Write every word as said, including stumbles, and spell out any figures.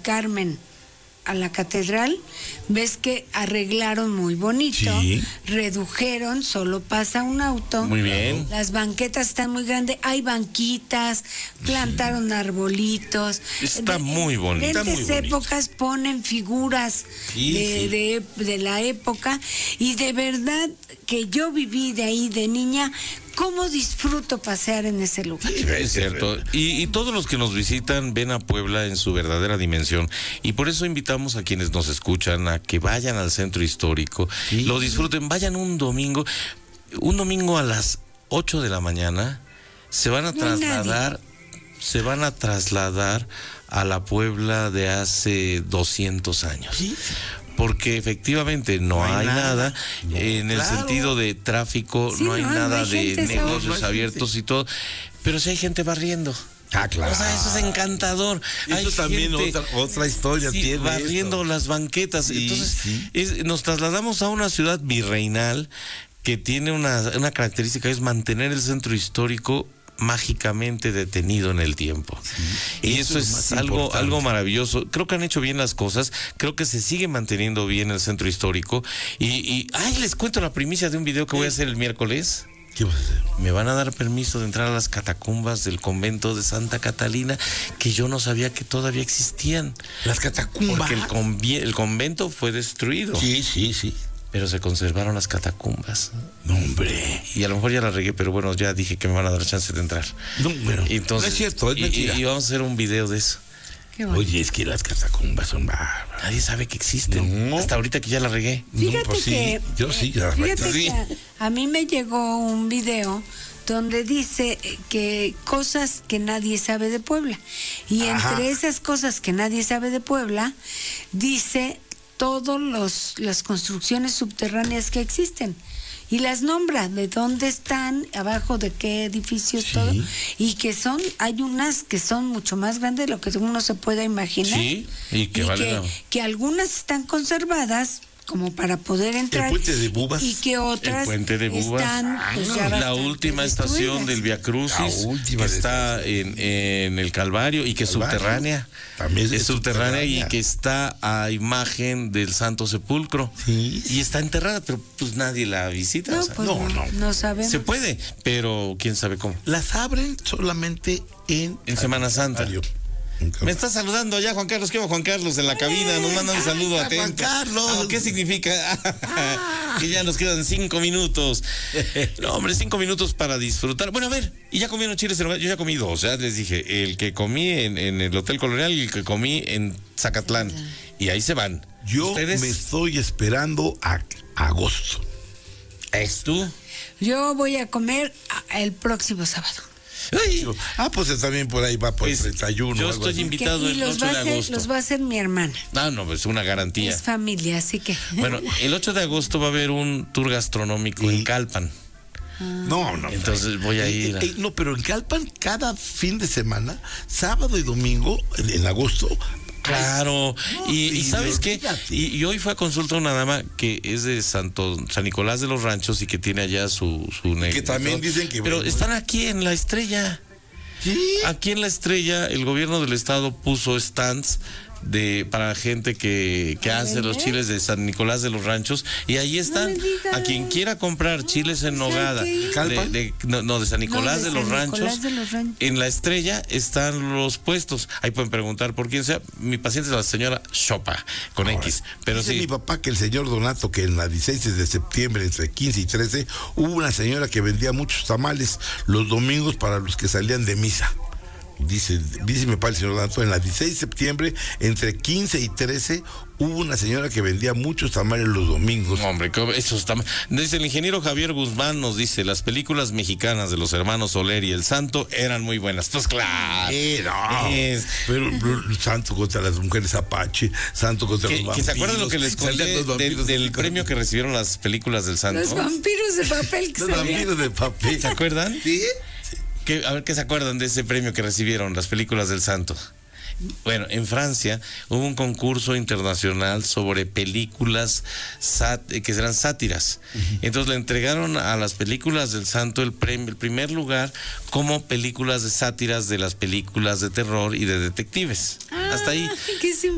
Carmen a la catedral, ves que arreglaron muy bonito, sí. redujeron, solo pasa un auto. Muy bien. Las banquetas están muy grandes, hay banquitas, plantaron arbolitos. Está De- muy bonito. En Está muy diferentes bonito. épocas ponen figuras Sí, de, sí. de, de la época, y de verdad que yo viví de ahí de niña. ¿Cómo disfruto pasear en ese lugar? Es cierto. Y, y todos los que nos visitan ven a Puebla en su verdadera dimensión. Y por eso invitamos a quienes nos escuchan a que vayan al centro histórico, Sí. lo disfruten, vayan un domingo, un domingo a las ocho de la mañana, se van a No hay trasladar, se van a trasladar a la Puebla de hace doscientos años. Sí. Porque efectivamente no, No hay hay nada, nada. No, en el claro. sentido de tráfico, Sí, no hay no, no nada hay de gente, ¿sabes? negocios No hay abiertos y todo, pero sí hay gente barriendo. Ah, claro. O sea, eso es encantador. Eso Hay también gente, otra, otra historia sí, tiene barriendo esto. las banquetas. Sí, Entonces, sí. es- nos trasladamos a una ciudad virreinal que tiene una, una característica, es mantener el centro histórico mágicamente detenido en el tiempo. Sí, y eso eso es es, lo más algo, importante. algo maravilloso. Creo que han hecho bien las cosas, creo que se sigue manteniendo bien el centro histórico. Y, y ay, les cuento la primicia de un video que voy a hacer el miércoles. ¿Qué vas a hacer? Me van a dar permiso de entrar a las catacumbas del convento de Santa Catalina, que yo no sabía que todavía existían. Las catacumbas. Porque el, convi- el convento fue destruido, Sí, sí, sí. pero se conservaron las catacumbas. No, hombre. Y a lo mejor ya la regué, pero bueno, ya dije que me van a dar chance de entrar. No, pero Y entonces, no es cierto, es y- mentira. Y, y vamos a hacer un video de eso. Qué bueno. Oye, es que las catacumbas son bárbaras. Nadie sabe que existen. No. Hasta ahorita que ya la regué. Fíjate No, pues sí, que, yo sí, la fíjate verdad, sí. que a, a mí me llegó un video donde dice que cosas que nadie sabe de Puebla. Y Ajá. entre esas cosas que nadie sabe de Puebla, dice todas las construcciones subterráneas que existen. Y las nombra, de dónde están, abajo de qué edificios, Sí. todo. Y que son, hay unas que son mucho más grandes de lo que uno se pueda imaginar. Sí, y que y vale que, la- que algunas están conservadas como para poder entrar. puente de Bubas. Y que otras El puente de Bubas. están pues, ya La bastante última estación destruidas. del Via Crucis, La última que de está en, en el Calvario y que es Calvario. subterránea. También es es subterránea y subterránea. que está a imagen del Santo Sepulcro. Sí. Y está enterrada, pero pues nadie la visita. No, o sea, pues no, no, no. no sabemos. se puede, pero quién sabe cómo. Las abren solamente en... En Semana Santa. Calvario. Me está saludando ya Juan Carlos, ¿qué va Juan Carlos en la cabina? Nos manda un saludo ah, atento. Juan Carlos. Ah, ¿qué significa? Que ya nos quedan cinco minutos. No, hombre, cinco minutos para disfrutar. Bueno, a ver, ¿y ya comieron chiles en nogada? Yo ya comí dos, ya les dije, el que comí en, en el Hotel Colonial y el que comí en Zacatlán. Y ahí se van. Yo ¿Ustedes? me estoy esperando a agosto. ¿Es tú? Yo voy a comer a- el próximo sábado. Ay, Ah, pues también por ahí va por el pues, treinta y uno. yo algo estoy así. invitado Que- y el los ocho va, de a hacer, agosto. los va a hacer mi hermana. Ah, no, pues una garantía. Es familia, así que. Bueno, el ocho de agosto va a haber un tour gastronómico Y- en Calpan. No, no. Entonces voy a Eh, ir a- eh, no, pero en Calpan cada fin de semana, sábado y domingo, en, en agosto. Claro, No, y, y y ¿sabes qué? olvídate. Y, y hoy fue a consulta una dama que es de Santo San Nicolás de los Ranchos y que tiene allá su, su negocio. también dicen que- Pero están aquí en La Estrella. Sí. Aquí en La Estrella, el gobierno del estado puso stands de para gente que, que hace los chiles de San Nicolás de los Ranchos y ahí están. me digas. A quien quiera comprar chiles en pues hay nogada, que ir. de, ¿Calpan? de- no, no, de San Nicolás No, de de, los San Ranchos, Nicolás de los Ranchos. en La Estrella están los puestos. Ahí pueden preguntar por quién sea. Mi paciente es la señora Chopa, con X. Pero Dice sí, mi papá que el señor Donato, que en la dieciséis de septiembre, entre quince y trece, hubo una señora que vendía muchos tamales los domingos para los que salían de misa. Dice, dice mi papá el señor Donato, en la dieciséis de septiembre, entre quince y trece, hubo una señora que vendía muchos tamales los domingos. hombre, ¿cómo? Eso está. Dice el ingeniero Javier Guzmán, nos dice, las películas mexicanas de los hermanos Soler y El Santo eran muy buenas. Pues claro. Eh, no. Es- Pero, pero, santo contra las mujeres Apache, santo contra Que, los que vampiros. se acuerdan lo que les conté salían los del, vampiros del así con- premio que recibieron las películas del Santo? Los vampiros de papel que Los salían. vampiros de papel. ¿Se acuerdan? Sí. ¿Qué- a ver, ¿qué se acuerdan de ese premio que recibieron las películas del Santo? Bueno, en Francia hubo un concurso internacional sobre películas sat- que eran sátiras. Entonces le entregaron a las películas del Santo el, premio, el primer lugar como películas de sátiras de las películas de terror y de detectives. Hasta ahí. Ah, qué